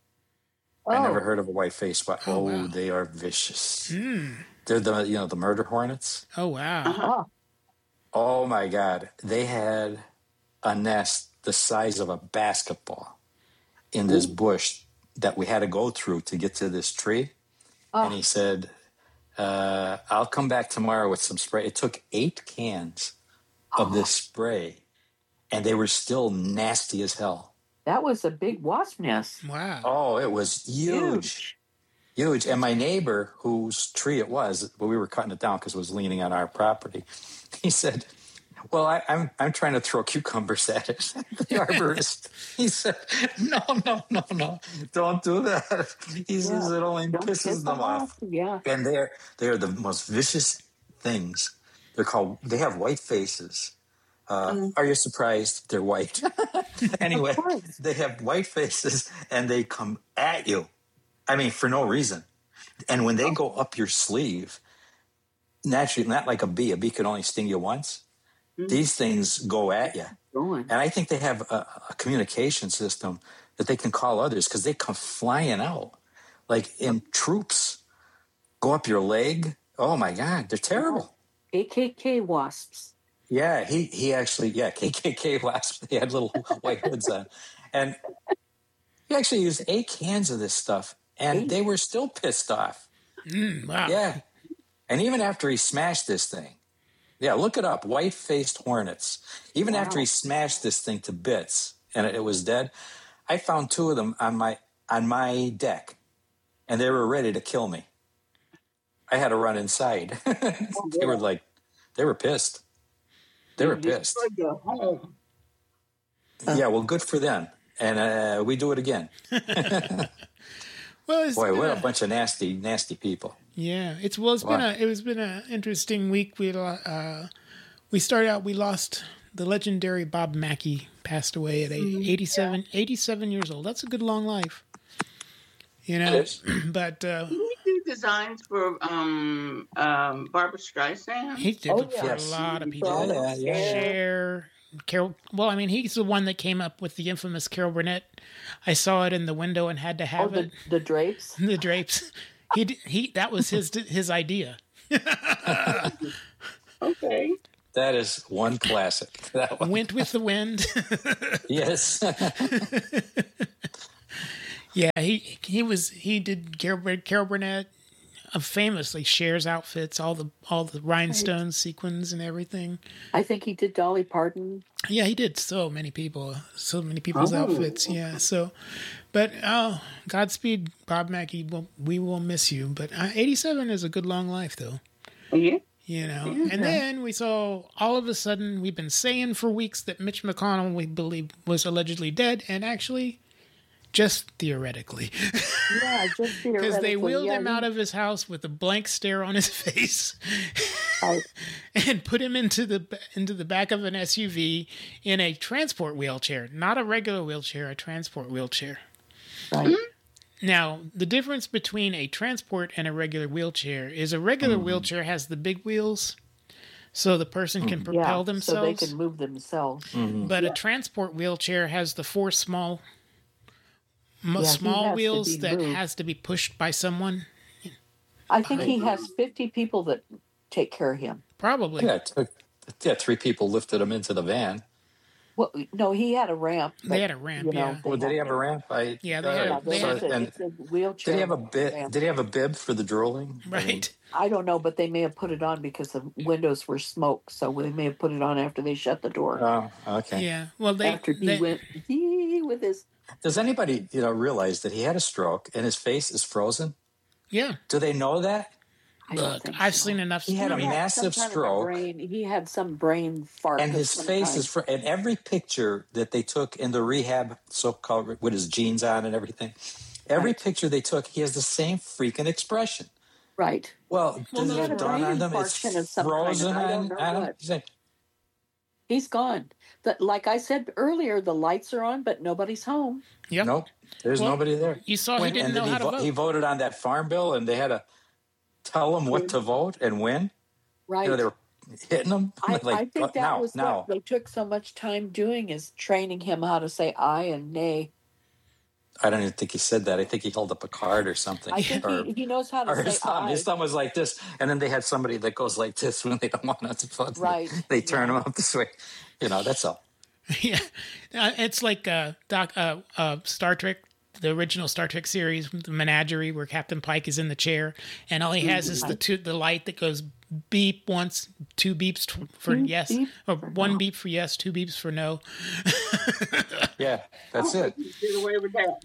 I Oh. never heard of a white-faced wasp. Oh, Oh, wow. they are vicious. Mm. They're the, you know, the murder hornets. Oh, wow. Oh. Oh my God. They had a nest the size of a basketball in this bush that we had to go through to get to this tree. Oh. And he said, uh, I'll come back tomorrow with some spray. It took eight cans of this spray, and they were still nasty as hell. That was a big wasp nest. Wow. Oh, it was huge. Huge. And my neighbor, whose tree it was, but we were cutting it down because it was leaning on our property, he said, "Well, I, I'm I'm trying to throw cucumbers at it." The arborist, he said, "No, no, no, no, don't do that." He says it only Don't pisses piss them them off. off. Yeah. And they're they're the most vicious things. They're called. They have white faces. Uh, Are you surprised they're white? Anyway, they have white faces and they come at you. I mean, for no reason. And when they go up your sleeve, naturally, not like a bee. A bee can only sting you once. These things go at you. Going. And I think they have a, a communication system that they can call others because they come flying out like in troops, go up your leg. Oh my God, they're terrible. A K K wasps. Yeah, he he actually, yeah, K K K wasps. They had little white hoods on. And he actually used eight cans of this stuff, and they were still pissed off. Mm, wow. Yeah. And even after he smashed this thing, yeah, look it up, white-faced hornets. Even after he smashed this thing to bits and it, it was dead, I found two of them on my on my deck, and they were ready to kill me. I had to run inside. They were like, they were pissed. They were pissed. Destroyed your home. Yeah, well, good for them. And uh, we do it again. Well, it's Boy, been what a- a bunch of nasty, nasty people. Yeah, it's well, it's been Wow. a it was been an interesting week. We uh, we started out. We lost the legendary Bob Mackey. Passed away at eight- eighty-seven, eighty-seven years old. That's a good long life. You know, It is. but uh, Didn't he do designs for um, um, Barbara Streisand? he did Oh, it for yes. a lot of people. Yeah, yeah, yeah. Cher, Carol. Well, I mean, he's the one that came up with the infamous Carol Burnett. I saw it in the window and had to Oh, have the, it. the drapes. The drapes. He d- he. That was his his idea. Okay. That is one classic. That one. Went with the wind. Yes. Yeah, he he was he did Carol, Carol Burnett, uh, famously Cher's outfits, all the all the rhinestones, sequins, and everything. I think he did Dolly Parton. Yeah, he did so many people, so many people's Oh. outfits. Yeah, so, but oh, Godspeed, Bob Mackie. We'll, we will miss you. But uh, eighty-seven is a good long life, though. Yeah. You know, Yeah. and then we saw all of a sudden we've been saying for weeks that Mitch McConnell, we believe, was allegedly dead, and actually, just theoretically, Yeah, just because they theoretically, wheeled yeah, him he- out of his house with a blank stare on his face, Right. and put him into the into the back of an S U V in a transport wheelchair, not a regular wheelchair, a transport wheelchair. Right. Now, the difference between a transport and a regular wheelchair is a regular Mm-hmm. wheelchair has the big wheels, so the person can propel Yeah, so themselves. they can move themselves. But a transport wheelchair has the four small, m- Yeah, he small has to wheels be that moved. has to be pushed by someone. I think he has fifty people that take care of him. Probably. Yeah, it took, yeah, three people lifted him into the van. Well, no, he had a ramp. They but, had a ramp, you know, yeah. they Well, did he had have a ramp? I, Yeah, they uh, had a- Yeah, they they had had- a- and it's a wheelchair. did he have a bib? ramp. Did he have a bib for the drooling? I mean, Right. I don't know, but they may have put it on because the windows were smoke, so they may have put it on after they shut the door. Oh, okay. Yeah. Well, they. after he they- went hee with his. Does anybody, you know, realize that he had a stroke and his face is frozen? Yeah. Do they know that? I don't Look, think I've so. seen enough. He had a He had massive some kind of a stroke. brain- he had some brain fart, And of his some face kind. is, fr- and every picture that they took in the rehab, so-called, with his jeans on and everything, every Right. picture they took, he has the same freaking expression. right. Well, Well, does no, it no, dawn brain on them? It's infarction of some kind, frozen I don't on, know on him? what. He's like, He's gone. That, like I said earlier, the lights are on, but nobody's home. Yep. nope, there's Well, nobody there. You saw he When- didn't and know then how he, to vo- vote. he voted on that farm bill, and they had to tell him what to vote and when. Right. You know, they were hitting him. I, like, I think "Oh, that now, was now. what they took so much time doing is training him how to say I and nay. I don't even think he said that. I think he held up a card or something. I think or, he, he knows how to or say his thumb. I. His thumb was like this, and then they had somebody that goes like this when they don't want us to vote. Right. They turn him up this way. You know, that's all. Yeah, uh, it's like uh, Doc, uh, uh, Star Trek, the original Star Trek series, the Menagerie, where Captain Pike is in the chair, and all he has is the two, the light that goes beep once, two beeps t- for Two yes, beeps or for one no. beep for yes, two beeps for no. Yeah, that's it. Get away with that.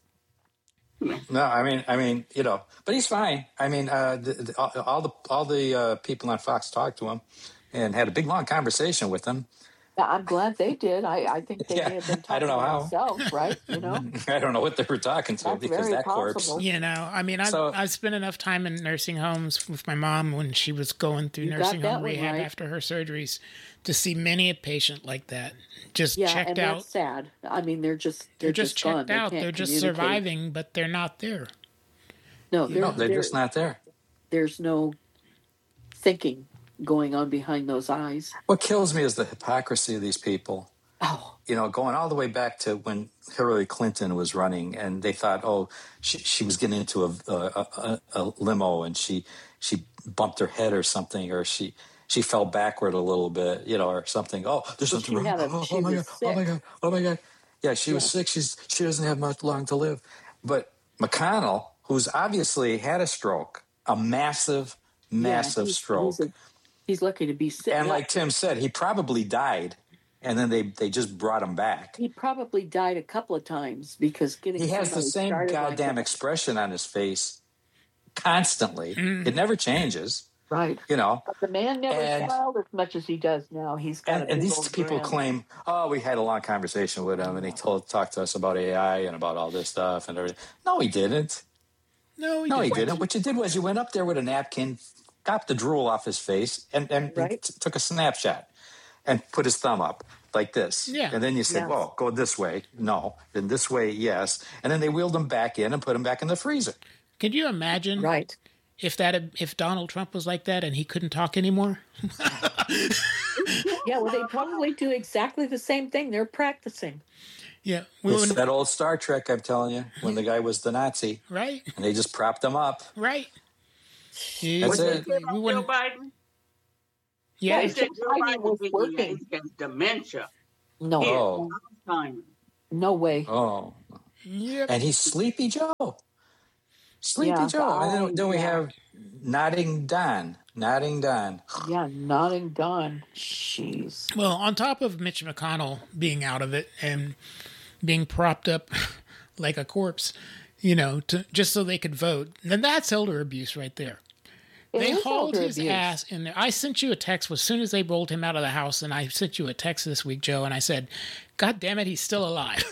No, I mean, I mean, you know, but he's fine. I mean, uh, the, the, all all the all the uh, people on Fox talked to him and had a big long conversation with him. Yeah, I'm glad they did. I, I think they Yeah, may have been I talking don't know to how. themselves, right? You know, I don't know what they were talking to That's because very that corpse. possible. You know, I mean, I've, So- I've spent enough time in nursing homes with my mom when she was going through You got nursing that home one rehab right. after her surgeries to see many a patient like that just yeah, checked and out. that's sad. I mean, they're just they're, They're just gone. checked They out. can't They're just communicate. surviving, but they're not there. No, they're, No, they're they're- just not there. There's no thinking going on behind those eyes. What kills me is the hypocrisy of these people. Oh, You know, going all the way back to when Hillary Clinton was running, and they thought, oh, she, she was getting into a, a, a, a limo, and she she bumped her head or something, or she she fell backward a little bit, you know, or something. Oh, there's Well, something she wrong. had a- oh, she oh my was god! Oh my sick. god! Oh my god! Yeah, she was Yeah. sick. She's she doesn't have much long to live. But McConnell, who's obviously had a stroke, a massive, massive yeah, he's, stroke, He's, a, he's lucky to be sick. and like Tim said, he probably died, and then they they just brought him back. he probably died a couple of times because getting He has the somebody same started like goddamn that- expression on his face constantly. Mm. It never changes, right. you know. But the man never And- smiled as much as he does now. He's got And, a and big these old people grin. claim, oh, we had a long conversation with him, and he told talked to us about A I and about all this stuff and everything. No, he didn't. No, he No, he didn't. didn't. What you did was you went up there with a napkin, got the drool off his face, and, and, and Right. t- took a snapshot and put his thumb up like this. Yeah. And then you said, Yes. well, go this way. No. Then this way, yes. And then they wheeled him back in and put him back in the freezer. Could you imagine Right. if that had- if Donald Trump was like that and he couldn't talk anymore? Yeah, well, they probably do exactly the same thing. They're practicing. Yeah, we It's wouldn't. that old Star Trek, I'm telling you, when the guy was the Nazi, Right, and they just propped him up. right. That's Yeah, it. What we about Joe wouldn't. Biden? Yeah, They it's said just Joe Biden Biden was really working. has dementia. No, Here, Oh. Alzheimer's. no way. Oh. Yep. And he's Sleepy Joe. Sleepy Yeah, Joe. And I- then, then we yeah. have Nodding Don. Nodding Don. Yeah, nodding Don. Jeez. Well, on top of Mitch McConnell being out of it and being propped up like a corpse, you know, to just so they could vote, then that's elder abuse right there. It They is hauled elder his abuse. ass in there. I sent you a text as soon as they rolled him out of the house, and I sent you a text this week, Joe, and I said, God damn it, he's still alive.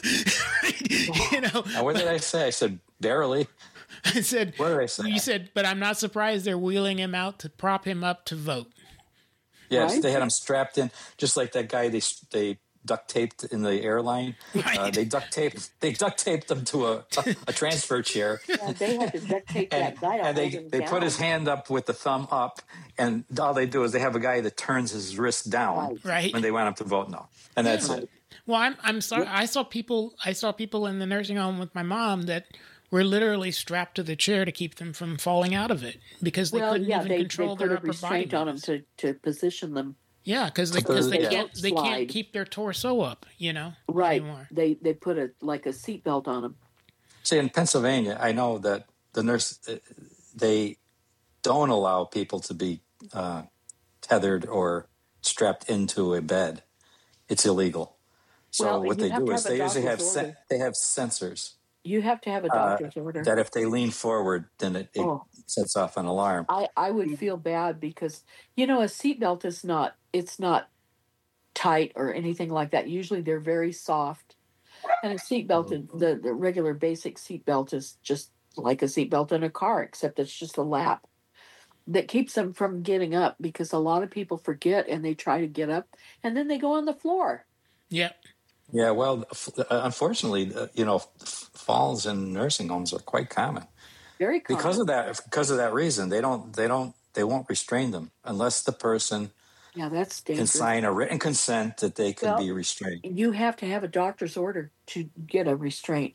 you know, Now, what did I say? I said, barely. I said, What did I say? you said, but I'm not surprised they're wheeling him out to prop him up to vote. Yes, Right? they had him strapped in, just like that guy they they duct taped in the airline. Uh, they duct taped they duct taped him to a, a, a transfer chair. Yeah, they had to duct tape And, that guy to and they, hold him they down. put his hand up with the thumb up, and all they do is they have a guy that turns his wrist down Right. when they want him to vote no, and that's Right. it. Well, I'm I'm sorry. I saw people. I saw people in the nursing home with my mom that were literally strapped to the chair to keep them from falling out of it because they Well, couldn't yeah, even they, they control put their a upper body. restraint on them movements. to, to position them. Yeah, because they, Because cause they they can't can't they can't slide. keep their torso up. You know, Right. anymore. They they put a like a seatbelt on them. See, in Pennsylvania, I know that the nurse uh, they don't allow people to be uh, tethered or strapped into a bed. It's illegal. So Well, what you they have do to is have a they usually have doctor's sen- order. they have sensors You have to have a uh, doctor's order. that if they lean forward, then it, it Oh. sets off an alarm. I, I would feel bad because you know a seatbelt is not it's not tight or anything like that. Usually they're very soft, and a seatbelt the, the regular basic seatbelt is just like a seatbelt in a car, except it's just a lap that keeps them from getting up because a lot of people forget and they try to get up and then they go on the floor. Yeah. Yeah, well, f- uh, unfortunately, uh, you know, f- falls in nursing homes are quite common. Very common. Because of that, because of that reason, they don't, they don't, they won't restrain them unless the person Yeah, that's can dangerous. sign a written consent that they can Well, be restrained. You have to have a doctor's order to get a restraint.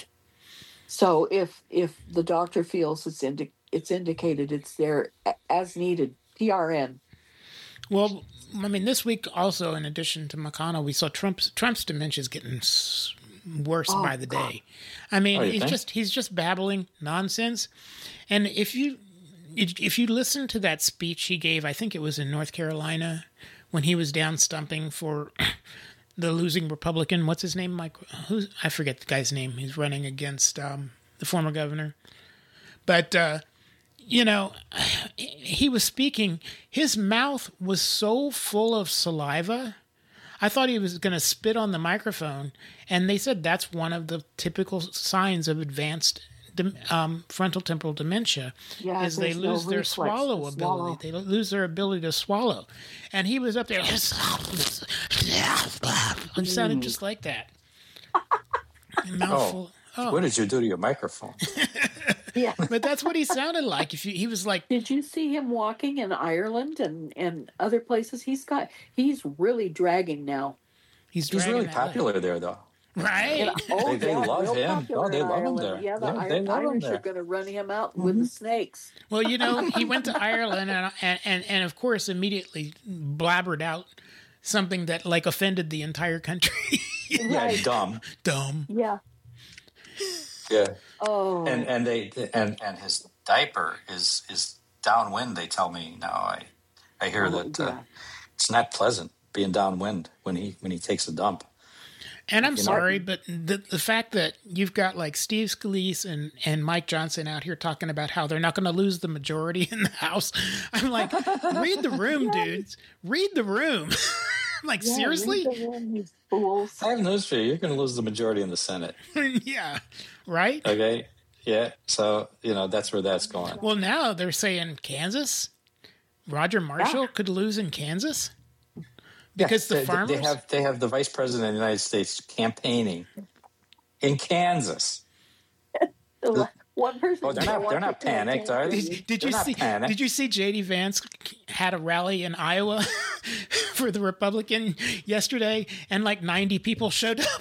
So if if the doctor feels it's indi- it's indicated, it's there a- as needed. P R N. Well, I mean, this week also, in addition to McConnell, we saw Trump's Trump's dementia is getting s- worse Oh, by the day. I mean, Oh, you he's think? just he's just babbling nonsense. And if you if you listen to that speech he gave, I think it was in North Carolina when he was down stumping for the losing Republican. What's his name? Mike? Who's I forget the guy's name. He's running against um, the former governor. But uh, you know, he was speaking. His mouth was so full of saliva. I thought he was going to spit on the microphone. And they said that's one of the typical signs of advanced dem- um, frontal temporal dementia, Yeah, is they there's no lose their reflex swallow to ability. swallow. They lose their ability to swallow. And he was up there. It sounded just like that. Mouthful. Oh, what did you do to your microphone? Yeah. But that's what he sounded like. If you, he was like, Did you see him walking in Ireland and and other places? He's got he's really dragging now. he's, He's dragging really that popular there, though. leg. Right? And, oh, They- they yeah, love real him. popular Oh, they in love him Ireland. there. Yeah, the Yeah, Ir- they love him Irish there. are going to run him out with the snakes. Well, you know, he went to Ireland and, and, and, and of course, immediately blabbered out something that, like, offended the entire country. Yeah, Right. dumb. Dumb. Yeah. Yeah. Oh. And and they and and his diaper is is downwind. They tell me now. I I hear Oh, that uh, yeah. it's not pleasant being downwind when he when he takes a dump. And I'm You know? sorry, but the the fact that you've got like Steve Scalise and, and Mike Johnson out here talking about how they're not going to lose the majority in the House, I'm like, read the room, dudes. Read the room. I'm like, Yeah, seriously? read the room, you fools. I have news for you. You're going to lose the majority in the Senate. Yeah. Right? Okay. Yeah. So you know that's where that's going. Well, now they're saying Kansas. Roger Marshall Yeah. could lose in Kansas because Yeah, the they, farmers. they have they have the vice president of the United States campaigning in Kansas. One person. Oh, they're not they're not panicked, are they? Did, did They're you not see? panicked. Did you see J D Vance had a rally in Iowa for the Republican yesterday, and like ninety people showed up?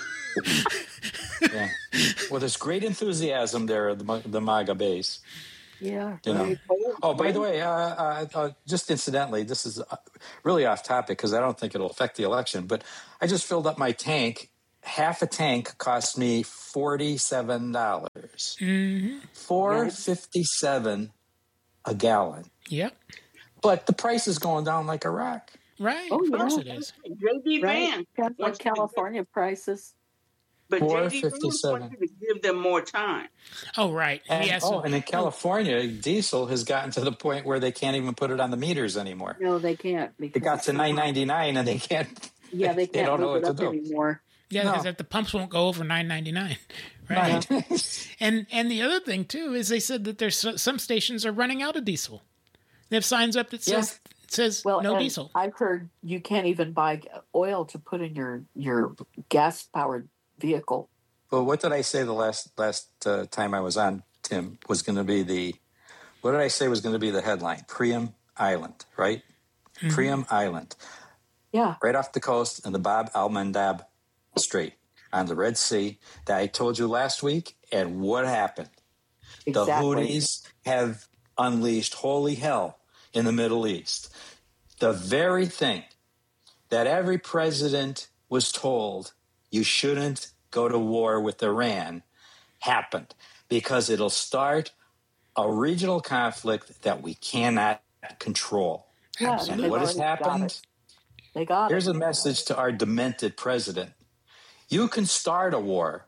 Yeah. Well, there's great enthusiasm there at the, Ma- the MAGA base. Yeah. You know. Right. Oh, by the way, uh, uh, uh, just incidentally, this is uh, really off topic because I don't think it'll affect the election. But I just filled up my tank. Half a tank cost me forty-seven dollars. Mm-hmm. Four fifty-seven a gallon. Yep. But the price is going down like a rock. Right. Oh, Of course yeah. it is. J D Right. Vance That's like wants you to California prices. But J D Vance four wants you to give them more time. Oh, right. And, Yes. oh, and in California, diesel has gotten to the point where they can't even put it on the meters anymore. No, they can't. It because got it's to too nine hot. ninety-nine, and they can't. Yeah, they they can't don't know move what it to up do. anymore. Yeah, No. because the pumps won't go over nine ninety-nine. Right. and and the other thing too is they said that there's so- some stations are running out of diesel. They have signs up that says says Well, no and diesel. I've heard you can't even buy oil to put in your your gas powered vehicle. Well, what did I say the last last uh, time I was on, Tim, was going to be the, what did I say was going to be the headline? Priam Island, right? Mhm. Priam Island. Yeah. Right off the coast in the Bab al-Mandab Strait on the Red Sea that I told you last week. And what happened? The Exactly. Houthis have unleashed holy hell in the Middle East. The very thing that every president was told you shouldn't go to war with Iran happened, because it'll start a regional conflict that we cannot control. Yeah, And they've what has already got happened? it. They got Here's it. a message to our demented president. You can start a war,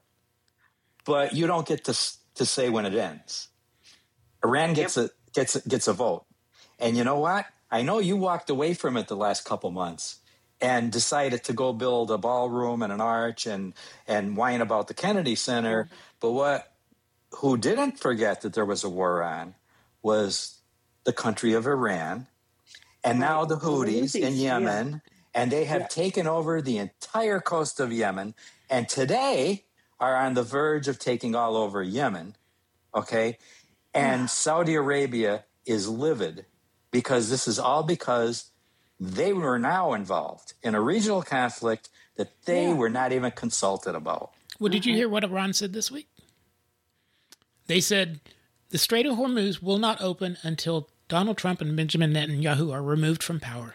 but you don't get to to say when it ends. Iran gets a gets a, gets a vote. And you know what? I know you walked away from it the last couple months and decided to go build a ballroom and an arch and and whine about the Kennedy Center. But what who didn't forget that there was a war on was the country of Iran, and now the Houthis in Houthis, yeah. Yemen, and they have Yeah. taken over the entire coast of Yemen, and today are on the verge of taking all over Yemen. Okay, and Saudi Arabia is livid because this is all because they were now involved in a regional conflict that they Yeah. were not even consulted about. Well, did you hear what Iran said this week? They said the Strait of Hormuz will not open until Donald Trump and Benjamin Netanyahu are removed from power.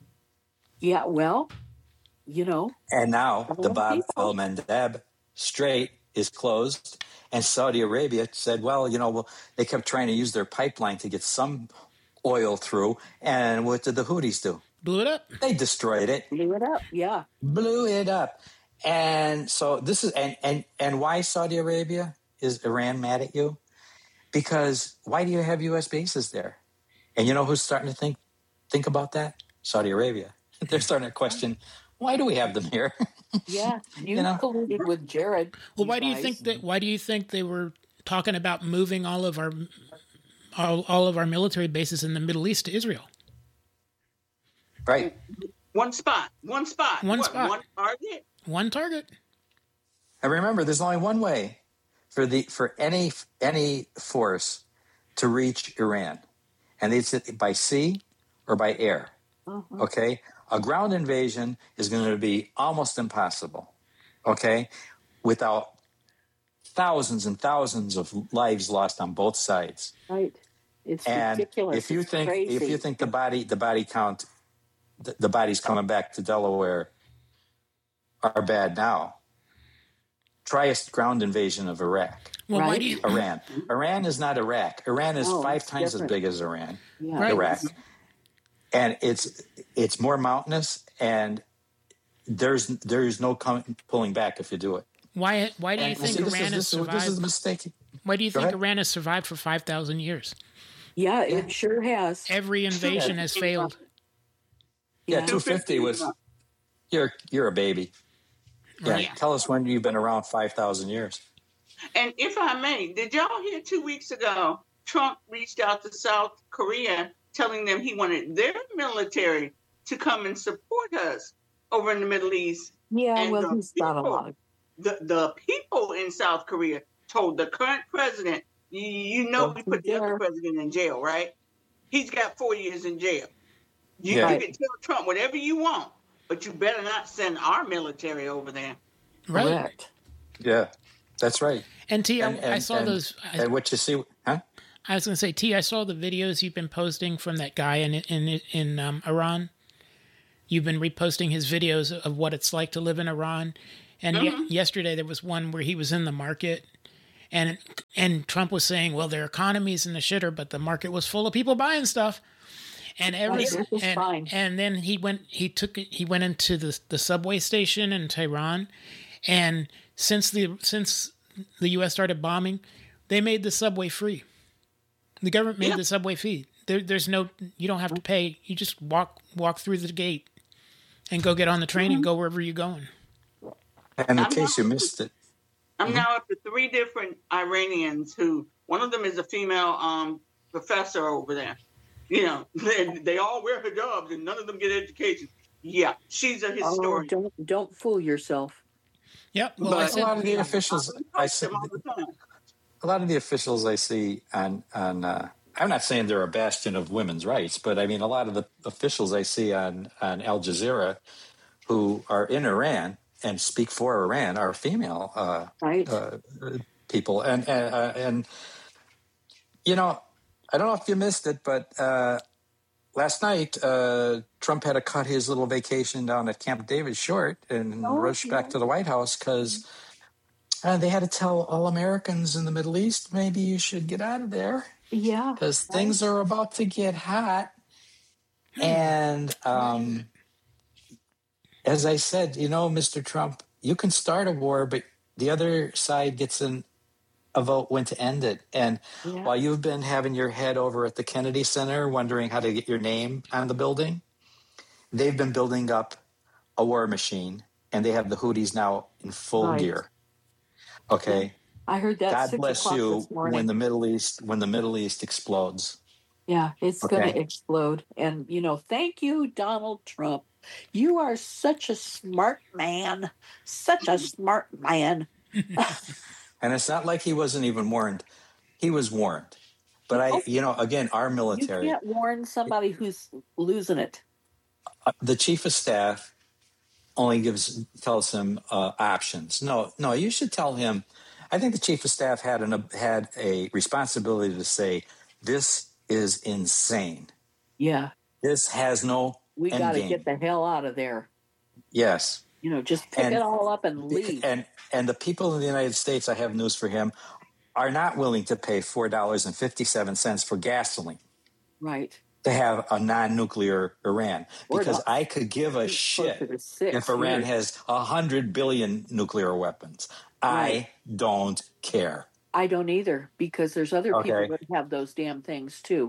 Yeah, well, you know. And now the Well, Bab people- el-Mandab Strait is closed, and Saudi Arabia said, well, you know, well, they kept trying to use their pipeline to get some oil through, and what did the Houthis do? Blew it up. They destroyed it. Blew it up, yeah. Blew it up. And so this is, and, and, and why Saudi Arabia? Is Iran mad at you? Because why do you have U S bases there? And you know who's starting to think think about that? Saudi Arabia. They're starting to question, why do we have them here? Yeah, you, You know? colluded with Jared. Well, why do you guys. think that? Why do you think they were talking about moving all of our all, all of our military bases in the Middle East to Israel? Right. One spot. One spot. One What, spot. One target. One target. And remember, there's only one way for the for any any force to reach Iran, and it's by sea or by air. Uh-huh. Okay, a ground invasion is going to be almost impossible. Okay, without thousands and thousands of lives lost on both sides. Right. It's And ridiculous. if you It's think crazy. if you think the body the body count the, the bodies coming back to Delaware are bad now, try a ground invasion of Iraq. Well, why Right. do you? Iran. Iran is not Iraq. Iran is No, five it's times different. as big as Iran. Yeah. Right. Iraq. And it's it's more mountainous, and there's there's no com- pulling back if you do it. Why? Why do you And think see, this Iran is, has this, is- survived? this is a mistake. Why do you Go think ahead. Iran has survived for five thousand years? Yeah, it sure has. Every invasion has failed. Yeah, Yeah. two fifty was. You're you're a baby. Yeah, Right. tell us when you've been around five thousand years. And if I may, did y'all hear two weeks ago, Trump reached out to South Korea telling them he wanted their military to come and support us over in the Middle East. Yeah, And well, the he's done a people- lot of. The, the people in South Korea told the current president, you, you know, we put the other president in jail, right? He's got four years in jail. You, Yeah. you can tell Trump whatever you want, but you better not send our military over there. Right. Correct. Yeah, that's right. And T, I, And- I and- saw and- those. I, And what you see, huh? I was going to say, T, I saw the videos you've been posting from that guy in in in um, Iran. You've been reposting his videos of what it's like to live in Iran. And Mm-hmm. ye- yesterday there was one where he was in the market, and and Trump was saying, "Well, their economy's in the shitter, but the market was full of people buying stuff." And every Right, this is and, fine. and then he went he took it he went into the the subway station in Tehran, and since the since the U S started bombing, they made the subway free. The government made Yeah. the subway free. There, there's no you don't have to pay. You just walk walk through the gate and go get on the train Mm-hmm. and go wherever you're going. And in I'm case you not- missed it, I'm Mhm. now up to three different Iranians who, one of them is a female um, professor over there. You know, they, they all wear hijabs and none of them get education. Yeah, she's a Oh, historian. don't don't fool yourself. Yep. Well, I But- a said, lot of the officials, I I said, them all the time. a lot of the officials I see on on. Uh, I'm not saying they're a bastion of women's rights, but I mean a lot of the officials I see on on Al Jazeera who are in Iran and speak for Iran are female uh, Right. uh, people, and and, uh, and you know, I don't know if you missed it, but uh, last night uh, Trump had to cut his little vacation down at Camp David short and Oh, rush back yeah. to the White House because uh, they had to tell all Americans in the Middle East maybe you should get out of there Yeah. because things are about to get hot. And um, as I said, you know, Mister Trump, you can start a war, but the other side gets an, a vote when to end it. And Yeah. while you've been having your head over at the Kennedy Center, wondering how to get your name on the building, they've been building up a war machine, and they have the Houthis now in full Right. gear. Okay. I heard that. God six bless o'clock you this morning. when the Middle East when the Middle East explodes. Yeah, it's going to Okay. explode. And, you know, thank you, Donald Trump. You are such a smart man. Such a smart man. And it's not like he wasn't even warned. He was warned. But I, you know, again, our You military, can't warn somebody who's losing it. uh, the chief of staff only gives tells him uh, options. No, no, you should tell him. I think the chief of staff had an had a responsibility to say this is insane. Yeah. This has no We end got to game. get the hell out of there. Yes. You know, just pick And- it all up and leave. And and the people in the United States, I have news for him, are not willing to pay four dollars and fifty seven cents for gasoline Right. to have a non-nuclear Iran, Or because not. I could give a It's closer shit to six, if Iran yeah. has a hundred billion nuclear weapons. Right. I don't care. I don't either, because there's other Okay. people that have those damn things too.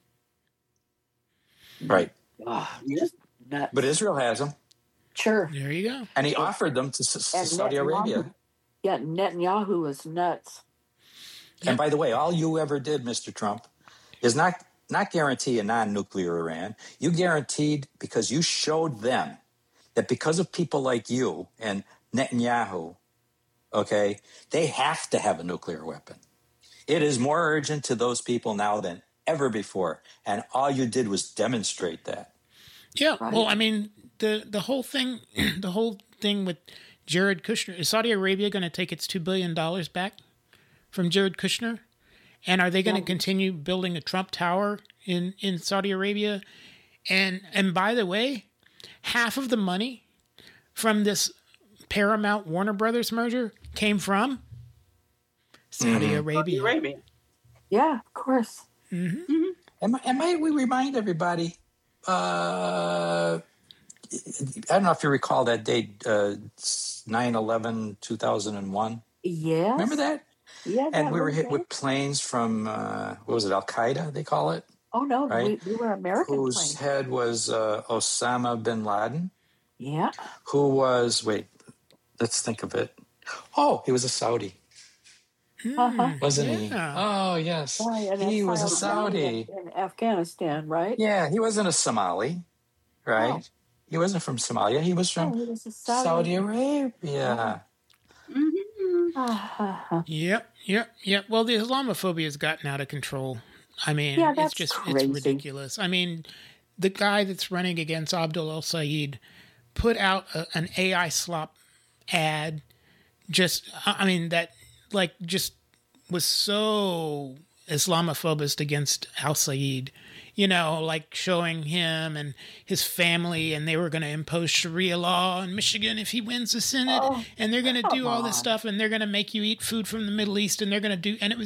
Right. Oh, just nuts. But Israel has them, Sure. there you go. and he offered them to, S- to And Saudi Netanyahu- Arabia. Yeah, Netanyahu is nuts. And by the way, all you ever did, Mister Trump, is not not guarantee a non-nuclear Iran. You guaranteed because you showed them that because of people like you and Netanyahu, okay, they have to have a nuclear weapon. It is more urgent to those people now than ever before. And all you did was demonstrate that. Yeah. Right. Well, I mean, the the whole thing, the whole thing with Jared Kushner, is Saudi Arabia going to take its two billion dollars back from Jared Kushner? And are they going to Yeah. continue building a Trump Tower in, in Saudi Arabia? And and by the way, half of the money from this Paramount Warner Brothers merger came from Saudi Mhm. Arabia. Saudi Arabia. Yeah, of course. Mm-hmm. And, mi- and might we remind everybody, uh, I don't know if you recall that date, uh, nine eleven two thousand one. Yes. Remember that? Yeah. And that we were was hit it. with planes from, uh, what was it, Al Qaeda, they call it? Oh no, right? we, we were American Whose planes. head was uh, Osama bin Laden, Yeah. who was, wait, let's think of it. Oh, he was a Saudi, Uh-huh. wasn't he? Yeah. Oh, yes. Right, and He that's was a why I was down Saudi. in, in Afghanistan, right? Yeah, he wasn't a Somali, right? No. He wasn't from Somalia. He was Oh, from he was a Saudi, Saudi. Arabia. Mhm. Ah, Yep, yep, yep. Well, the Islamophobia has gotten out of control. I mean, Yeah, it's that's just crazy. it's ridiculous. I mean, the guy that's running against Abdul El Sayed put out a, an A I slop ad. Just, I I mean, that like just was so Islamophobist against Al Said. You know, like showing him and his family, and they were going to impose Sharia law in Michigan if he wins the Senate, Oh, and they're going to do come all this on. stuff, and they're going to make you eat food from the Middle East, and they're going to do, and it was